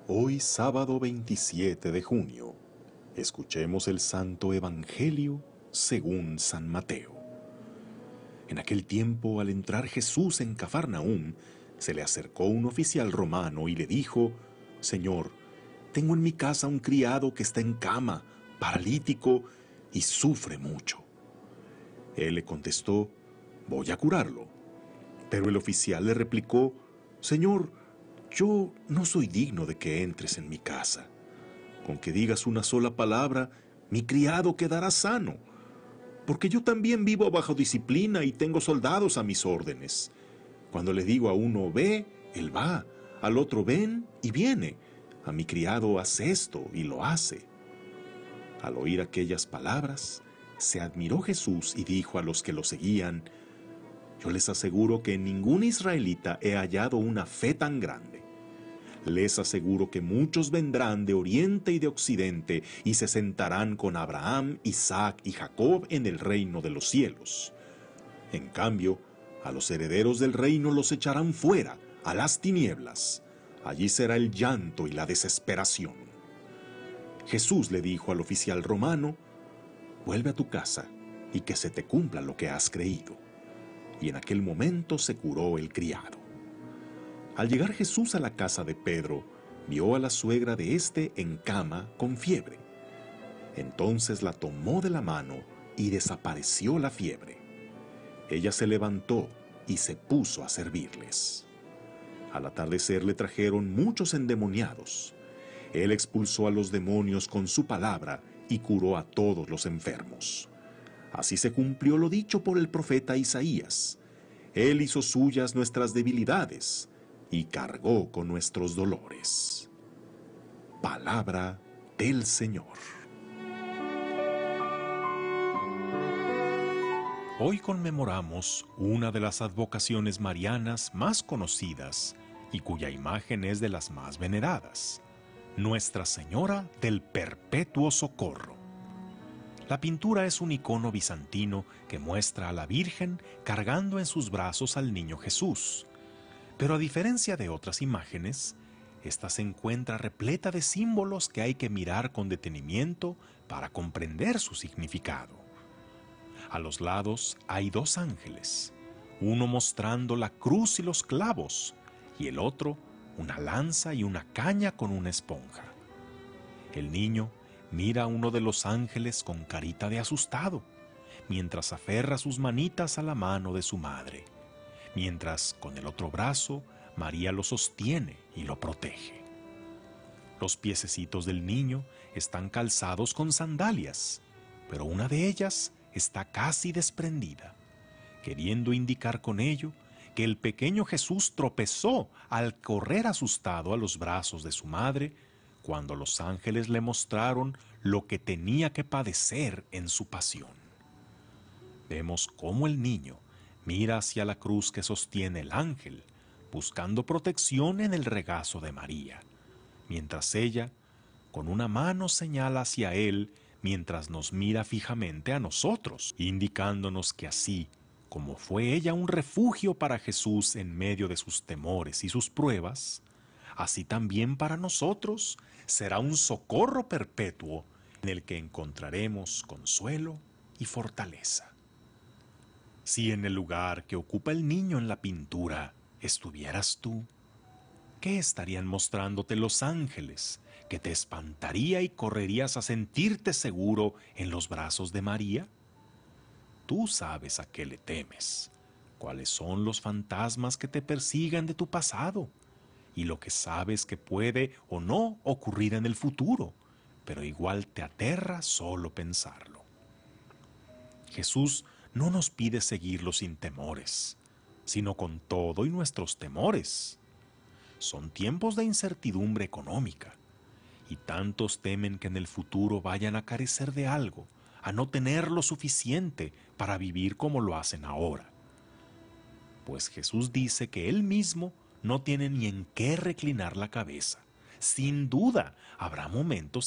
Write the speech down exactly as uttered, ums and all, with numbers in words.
Hoy sábado veintisiete de junio, escuchemos el Santo Evangelio según San Mateo. En aquel tiempo, al entrar Jesús en Cafarnaúm, se le acercó un oficial romano y le dijo: «Señor, tengo en mi casa un criado que está en cama, paralítico, y sufre mucho». Él le contestó: «Voy a curarlo». Pero el oficial le replicó: «Señor, yo no soy digno de que entres en mi casa. Con que digas una sola palabra, mi criado quedará sano, porque yo también vivo bajo disciplina y tengo soldados a mis órdenes. Cuando le digo a uno ve, él va, al otro ven y viene. A mi criado haz esto y lo hace». Al oír aquellas palabras, se admiró Jesús y dijo a los que lo seguían: «Yo les aseguro que en ningún israelita he hallado una fe tan grande. Les aseguro que muchos vendrán de oriente y de occidente y se sentarán con Abraham, Isaac y Jacob en el reino de los cielos. En cambio, a los herederos del reino los echarán fuera, a las tinieblas. Allí será el llanto y la desesperación». Jesús le dijo al oficial romano: «Vuelve a tu casa y que se te cumpla lo que has creído». Y en aquel momento se curó el criado. Al llegar Jesús a la casa de Pedro, vio a la suegra de éste en cama con fiebre. Entonces la tomó de la mano y desapareció la fiebre. Ella se levantó y se puso a servirles. Al atardecer le trajeron muchos endemoniados. Él expulsó a los demonios con su palabra y curó a todos los enfermos. Así se cumplió lo dicho por el profeta Isaías: «Él hizo suyas nuestras debilidades y cargó con nuestros dolores». Palabra del Señor. Hoy conmemoramos una de las advocaciones marianas más conocidas y cuya imagen es de las más veneradas: Nuestra Señora del Perpetuo Socorro. La pintura es un icono bizantino que muestra a la Virgen cargando en sus brazos al niño Jesús. Pero a diferencia de otras imágenes, esta se encuentra repleta de símbolos que hay que mirar con detenimiento para comprender su significado. A los lados hay dos ángeles, uno mostrando la cruz y los clavos, y el otro una lanza y una caña con una esponja. El niño mira a uno de los ángeles con carita de asustado, mientras aferra sus manitas a la mano de su madre, mientras con el otro brazo María lo sostiene y lo protege. Los piececitos del niño están calzados con sandalias, pero una de ellas está casi desprendida, queriendo indicar con ello que el pequeño Jesús tropezó al correr asustado a los brazos de su madre cuando los ángeles le mostraron lo que tenía que padecer en su pasión. Vemos cómo el niño mira hacia la cruz que sostiene el ángel, buscando protección en el regazo de María, mientras ella, con una mano, señala hacia él mientras nos mira fijamente a nosotros, indicándonos que así como fue ella un refugio para Jesús en medio de sus temores y sus pruebas, así también para nosotros será un socorro perpetuo en el que encontraremos consuelo y fortaleza. Si en el lugar que ocupa el niño en la pintura estuvieras tú, ¿qué estarían mostrándote los ángeles que te espantaría y correrías a sentirte seguro en los brazos de María? Tú sabes a qué le temes, cuáles son los fantasmas que te persigan de tu pasado, y lo que sabes que puede o no ocurrir en el futuro, pero igual te aterra solo pensarlo. Jesús no nos pide seguirlo sin temores, sino con todo y nuestros temores. Son tiempos de incertidumbre económica, y tantos temen que en el futuro vayan a carecer de algo, a no tener lo suficiente para vivir como lo hacen ahora. Pues Jesús dice que Él mismo no tiene ni en qué reclinar la cabeza. Sin duda, habrá momentos